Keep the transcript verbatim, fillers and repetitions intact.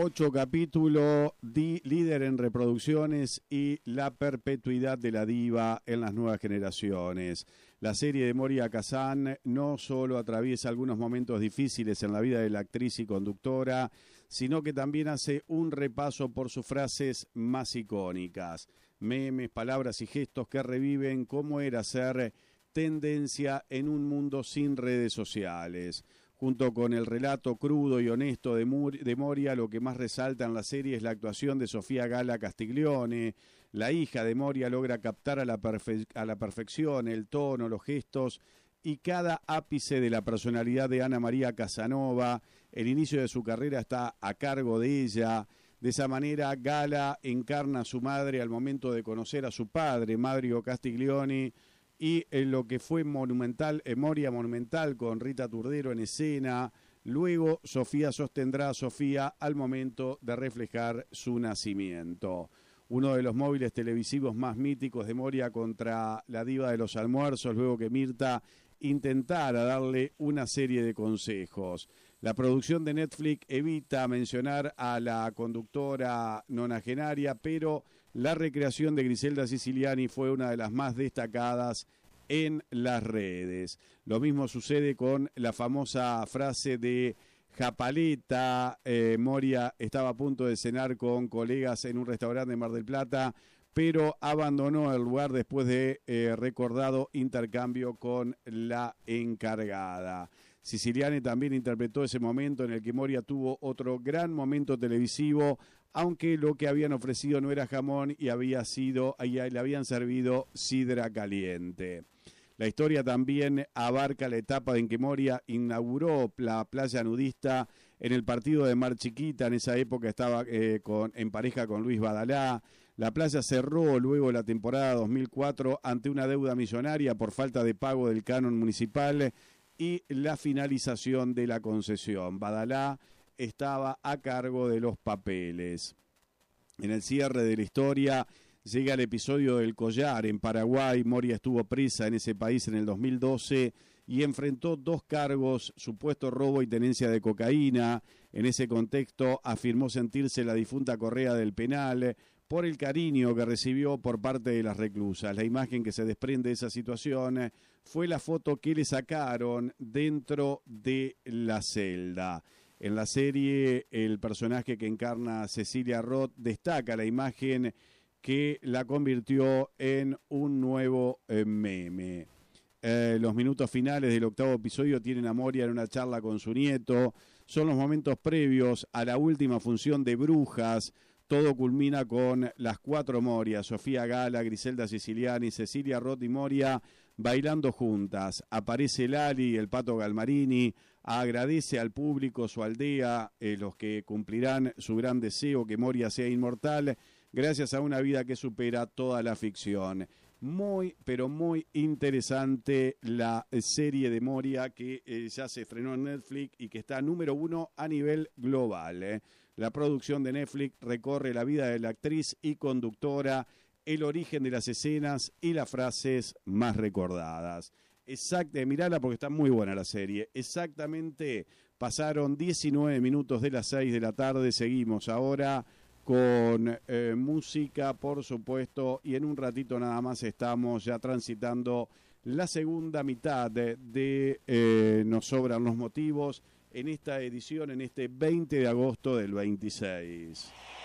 ocho capítulos, di, líder en reproducciones y la perpetuidad de la diva en las nuevas generaciones. La serie de Moria Kazan no solo atraviesa algunos momentos difíciles en la vida de la actriz y conductora, sino que también hace un repaso por sus frases más icónicas, memes, palabras y gestos que reviven cómo era ser tendencia en un mundo sin redes sociales. Junto con el relato crudo y honesto de, Mur de Moria, lo que más resalta en la serie es la actuación de Sofía Gala Castiglione. La hija de Moria logra captar a la, perfe a la perfección el tono, los gestos y cada ápice de la personalidad de Ana María Casanova. El inicio de su carrera está a cargo de ella. De esa manera, Gala encarna a su madre al momento de conocer a su padre, Mario Castiglione, y en lo que fue monumental, eh, Moria Monumental con Rita Turdero en escena. Luego Sofía sostendrá a Sofía al momento de reflejar su nacimiento. Uno de los móviles televisivos más míticos de Moria contra la diva de los almuerzos, luego que Mirta intentara darle una serie de consejos. La producción de Netflix evita mencionar a la conductora nonagenaria, pero la recreación de Griselda Siciliani fue una de las más destacadas en las redes. Lo mismo sucede con la famosa frase de Japaleta. Eh, Moria estaba a punto de cenar con colegas en un restaurante de Mar del Plata, pero abandonó el lugar después de eh, recordado intercambio con la encargada. Siciliani también interpretó ese momento en el que Moria tuvo otro gran momento televisivo, aunque lo que habían ofrecido no era jamón y había sido, y le habían servido sidra caliente. La historia también abarca la etapa en que Moria inauguró la playa nudista en el partido de Mar Chiquita. En esa época estaba eh, con, en pareja con Luis Badalá. La playa cerró luego la temporada dos mil cuatro ante una deuda millonaria por falta de pago del canon municipal y la finalización de la concesión. Badalá estaba a cargo de los papeles. En el cierre de la historia llega el episodio del collar en Paraguay. Moria estuvo presa en ese país en el dos mil doce y enfrentó dos cargos, supuesto robo y tenencia de cocaína. En ese contexto afirmó sentirse la difunta Correa del penal por el cariño que recibió por parte de las reclusas. La imagen que se desprende de esa situación fue la foto que le sacaron dentro de la celda. En la serie, el personaje que encarna Cecilia Roth destaca la imagen que la convirtió en un nuevo eh, meme. Eh, los minutos finales del octavo episodio tienen a Moria en una charla con su nieto. Son los momentos previos a la última función de Brujas. Todo culmina con las cuatro Morias, Sofía Gala, Griselda Siciliani, Cecilia Roth y Moria bailando juntas. Aparece Lali, el Pato Galmarini, agradece al público, su aldea, eh, los que cumplirán su gran deseo que Moria sea inmortal, gracias a una vida que supera toda la ficción. Muy, pero muy interesante la serie de Moria que eh, ya se estrenó en Netflix y que está número uno a nivel global. Eh. La producción de Netflix recorre la vida de la actriz y conductora, el origen de las escenas y las frases más recordadas. Exacto, mirala porque está muy buena la serie. Exactamente, pasaron diecinueve minutos de las seis de la tarde, seguimos ahora con eh, música, por supuesto, y en un ratito nada más estamos ya transitando la segunda mitad de, de eh, Nos Sobran los Motivos en esta edición, en este veinte de agosto del veintiséis.